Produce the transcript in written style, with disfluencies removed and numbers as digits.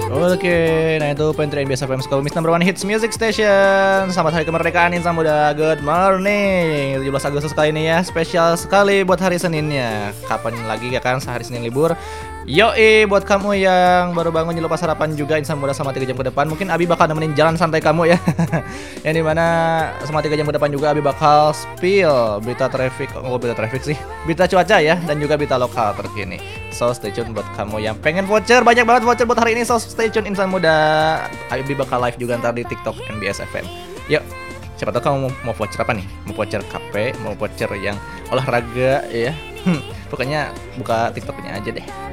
Oke, nah itu Pantry NBS FM Sukabumi number one hits music station. Selamat hari kemerdekaan insan muda. Good morning. 17 Agustus kali ini ya, spesial sekali buat hari Seninnya. Kapan lagi ya kan, sehari Senin libur. Yoi, buat kamu yang baru bangun jangan lupa sarapan juga insan muda selama 3 jam ke depan. Mungkin Abi bakal nemenin jalan santai kamu ya. Yang dimana selama 3 jam ke depan juga Abi bakal spill berita traffic, berita traffic sih, berita cuaca ya, dan juga berita lokal terkini. So stay tune buat kamu yang pengen voucher, banyak banget voucher buat hari ini. So stay tune insan muda. Abi bakal live juga ntar di TikTok NBS FM. Yuk, siapa tahu kamu mau voucher apa nih? Mau voucher KP, mau voucher yang olahraga ya. Pokoknya buka TikToknya aja deh.